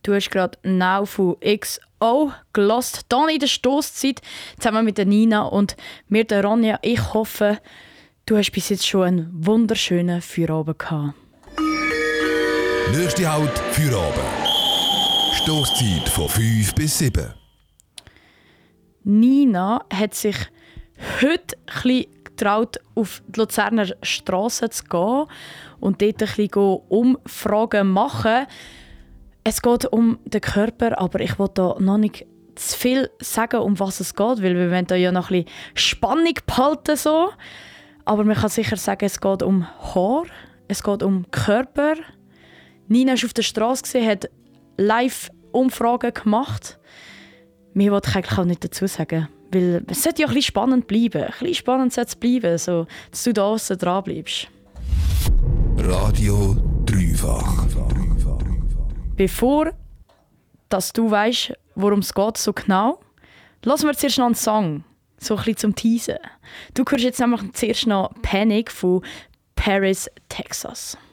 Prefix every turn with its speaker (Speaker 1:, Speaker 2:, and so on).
Speaker 1: Du hast gerade «Now» von XO gehört, dann in der Stosszeit, zusammen mit der Nina und mir, der Ronja. Ich hoffe, du hast bis jetzt schon einen wunderschönen Feierabend gehabt.
Speaker 2: Nächste Halt Feierabend. Stosszeit von 5 bis 7.
Speaker 1: Nina hat sich heute ein bisschen getraut, auf die Luzerner Straße zu gehen und dort ein bisschen Umfragen machen. Es geht um den Körper, aber ich will da noch nicht zu viel sagen, um was es geht, weil wir wollen da ja noch ein bisschen Spannung behalten. So. Aber man kann sicher sagen, es geht um Haar, es geht um Körper. Nina war auf der Straße, hat live Umfragen gemacht. Mehr wollte ich eigentlich auch nicht dazu sagen, weil es sollte ja ein bisschen spannend bleiben. Ein bisschen spannend sollte es bleiben, so, dass du da aussen dran bleibst.
Speaker 2: Radio Dreifach.
Speaker 1: Bevor dass du weißt, worum es geht, so genau, lassen wir zuerst noch einen Song, so ein bisschen zum Teasen. Du hörst jetzt nämlich zuerst noch «Panic» von Paris, Texas.